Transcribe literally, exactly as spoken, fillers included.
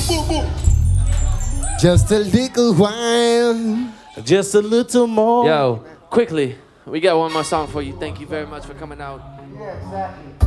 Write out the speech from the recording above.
Just a little while. Just a little more. Yo, quickly, we got one more song for you. Thank you very much for coming out. Yeah, exactly.